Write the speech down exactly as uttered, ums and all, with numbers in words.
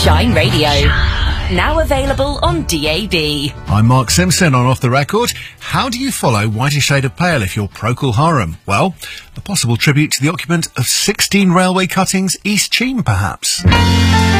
Shine Radio. Now available on D A B. I'm Mark Simpson on Off the Record. How do you follow Whiter Shade of Pale if you're Procol Harum? Well, a possible tribute to the occupant of sixteen railway cuttings East Cheam, perhaps.